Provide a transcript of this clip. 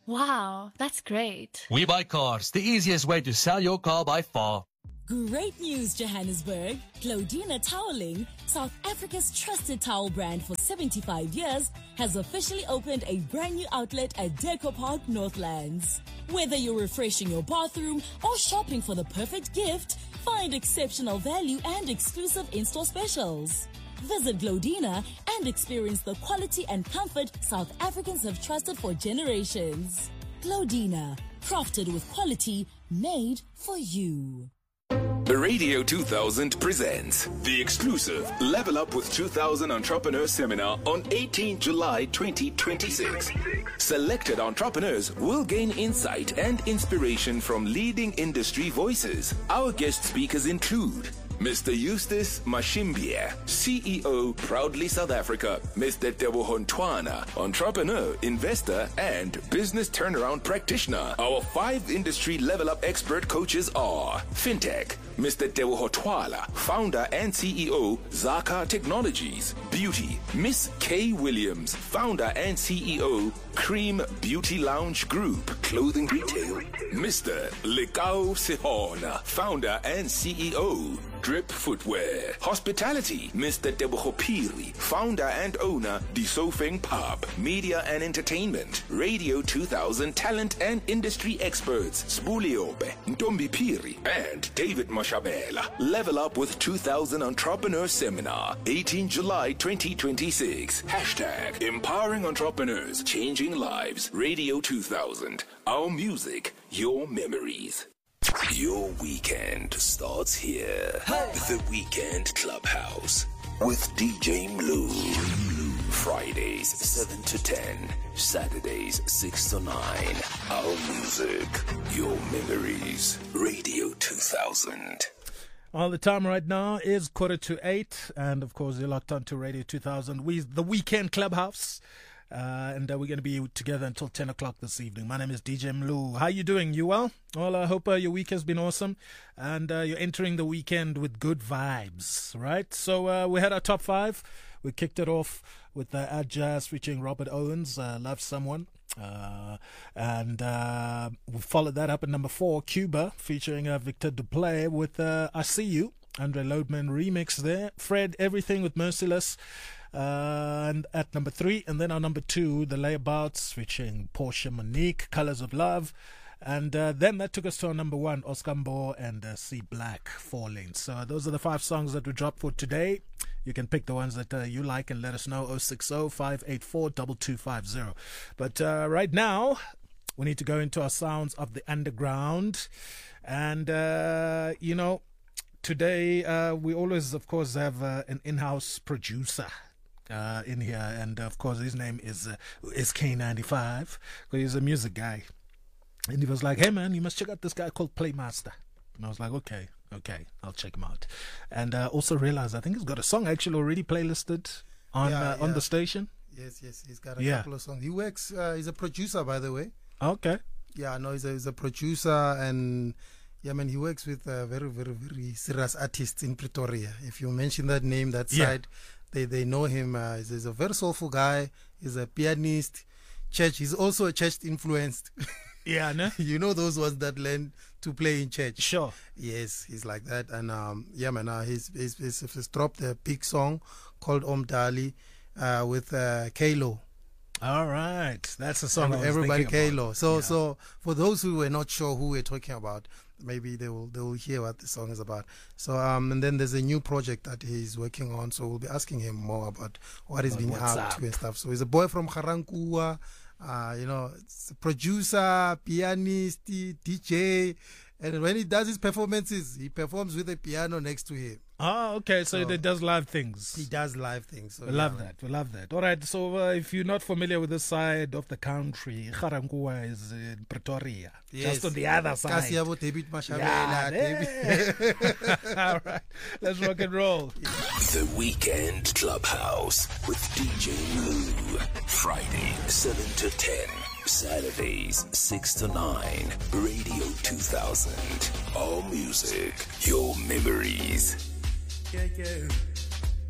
Wow, that's great. We Buy Cars, the easiest way to sell your car by far. Great news, Johannesburg. Claudina Toweling, South Africa's trusted towel brand for 75 years, has officially opened a brand new outlet at Deco Park, Northlands. Whether you're refreshing your bathroom or shopping for the perfect gift, find exceptional value and exclusive in-store specials. Visit Claudina and experience the quality and comfort South Africans have trusted for generations. Claudina, crafted with quality, made for you. Radio 2000 presents the exclusive Level Up with 2000 Entrepreneur Seminar on 18 July 2026. Selected entrepreneurs will gain insight and inspiration from leading industry voices. Our guest speakers include Mr. Eustace Mashimbia, CEO, Proudly South Africa. Mr. Teboho Ntwana, entrepreneur, investor, and business turnaround practitioner. Our 5 industry level up expert coaches are FinTech, Mr. Teboho Twala, founder and CEO, Zaka Technologies. Beauty, Miss Kay Williams, founder and CEO, Cream Beauty Lounge Group. Clothing retail, Mr. Lekao Sihona, founder and CEO, Drip Footwear. Hospitality, Mr. Teboho Piri, founder and owner, Disofeng Pub. Media and entertainment, Radio 2000 talent and industry experts, Sbuliobe, Ntombi Piri, and David Mashabela. Level Up with 2000 Entrepreneur Seminar, 18 July 2026. Hashtag Empowering Entrepreneurs, Changing Lives. Radio 2000. Our music, your memories. Your weekend starts here. The Weekend Clubhouse with DJ Mlu. Fridays 7 to 10, Saturdays 6 to 9. Our music, your memories. Radio 2000. Well, the time right now is 7:45, and of course you're locked on to Radio 2000 with the Weekend Clubhouse. And we're going to be together until 10 o'clock this evening. My name is DJ Mlu. How you doing? You well? Well, I hope your week has been awesome and you're entering the weekend with good vibes, right? So we had our top 5. We kicked it off with Ad Jazz featuring Robert Owens, Love Someone. And we followed that up at number 4, Cuba featuring Victor Duplay with I See You. Andre Lodeman remix there. Fred, Everything with Merciless. And at number 3, and then our number 2, The Layabouts featuring Portia Monique, Colors of Love. And then that took us to our number 1, Oscar Mbo and C Black, Falling. So those are the 5 songs that we dropped for today. You can pick the ones that you like and let us know, 060-584-2250. But right now, we need to go into our sounds of the underground. And, you know, today we always, of course, have an in-house producer in here, and of course his name is K95, because he's a music guy, and he was like, hey man, you must check out this guy called Playmaster. And I was like, okay, I'll check him out. And also realized I think he's got a song actually already playlisted on the station. Yes, he's got a couple of songs. He works, he's a producer, by the way. Okay. Yeah, no, he's a producer, and yeah, man, he works with very, very, very serious artists in Pretoria. If you mention that name, that side, they know him. He's a very soulful guy. He's a pianist. Church. He's also a church influenced. Yeah, no? You know those ones that learn to play in church. Sure. Yes, he's like that. And yeah, man, he's dropped a big song called Omdali with Kalo. All right, that's the song. Everybody Kalo. So for those who were not sure who we're talking about, maybe they will hear what the song is about. So and then there's a new project that he's working on. So we'll be asking him more about what he's been up to and stuff. So he's a boy from Garankuwa. You know, it's a producer, pianist, DJ, and when he does his performances, he performs with a piano next to him. Oh, okay. So he does live things. He does live things. So we love that. We love that. All right. So if you're not familiar with this side of the country, Garankuwa is in Pretoria. Yes. Just on the other side. All right. Let's rock and roll. The Weekend Clubhouse with DJ Mlu. Friday, 7 to 10. Saturdays, 6 to 9. Radio 2000. All music, your memories. Yeah.